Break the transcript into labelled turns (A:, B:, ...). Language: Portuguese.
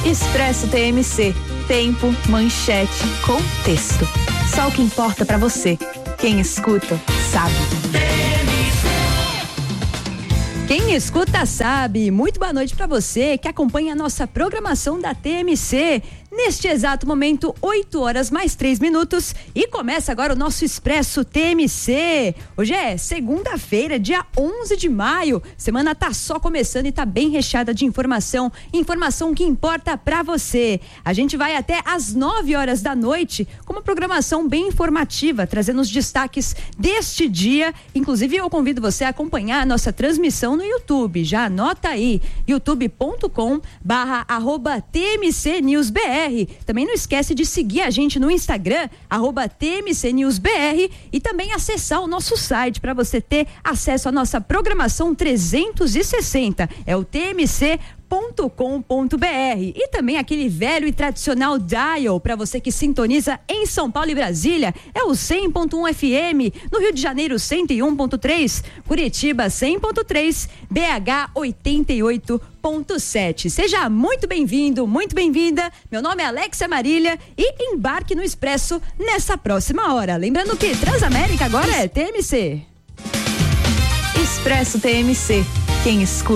A: Expresso TMC. Tempo, manchete, contexto. Só o que importa pra você. Quem escuta, sabe. Quem escuta, sabe. Muito boa noite pra você que acompanha a nossa programação da TMC. Neste exato momento, 8h mais 3 minutos, e começa agora o nosso Expresso TMC. Hoje é segunda-feira, dia 11 de maio. Semana tá só começando e tá bem recheada de informação que importa pra você. A gente vai até às 9h da noite com uma programação bem informativa, trazendo os destaques deste dia. Inclusive, eu convido você a acompanhar a nossa transmissão no YouTube. Já anota aí, youtube.com/TMCNewsBR. Também não esquece de seguir a gente no Instagram, @TMCNewsBR, e também acessar o nosso site para você ter acesso à nossa programação 360. É o tmc.com.br, e também aquele velho e tradicional dial para você que sintoniza em São Paulo e Brasília, é o 100.1 FM, no Rio de Janeiro 101.3, Curitiba 100.3, BH 88.7. Seja muito bem-vindo, muito bem-vinda. Meu nome é Alexia Marília e embarque no Expresso nessa próxima hora. Lembrando que Transamérica agora é TMC. Expresso TMC. Quem escuta